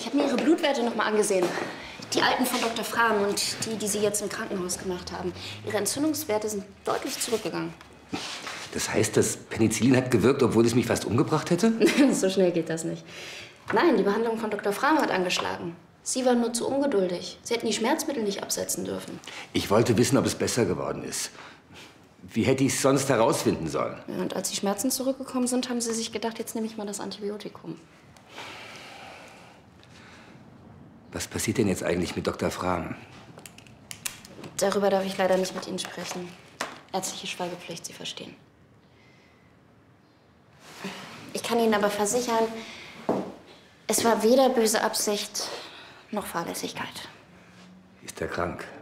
habe mir Ihre Blutwerte noch mal angesehen. Die alten von Dr. Frahm und die Sie jetzt im Krankenhaus gemacht haben. Ihre Entzündungswerte sind deutlich zurückgegangen. Das heißt, das Penicillin hat gewirkt, obwohl es mich fast umgebracht hätte? So schnell geht das nicht. Nein, die Behandlung von Dr. Frahm hat angeschlagen. Sie waren nur zu ungeduldig. Sie hätten die Schmerzmittel nicht absetzen dürfen. Ich wollte wissen, ob es besser geworden ist. Wie hätte ich es sonst herausfinden sollen? Ja, und als die Schmerzen zurückgekommen sind, haben Sie sich gedacht, jetzt nehme ich mal das Antibiotikum. Was passiert denn jetzt eigentlich mit Dr. Frahm? Darüber darf ich leider nicht mit Ihnen sprechen. Ärztliche Schweigepflicht, Sie verstehen. Ich kann Ihnen aber versichern, es war weder böse Absicht noch Fahrlässigkeit. Ist er krank?